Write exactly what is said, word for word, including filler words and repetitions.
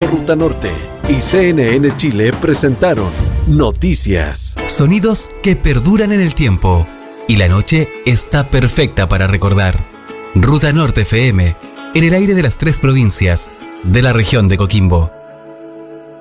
Ruta Norte y C N N Chile presentaron Noticias. Sonidos que perduran en el tiempo. Y la noche está perfecta para recordar. Ruta Norte F M, en el aire de las tres provincias de la región de Coquimbo.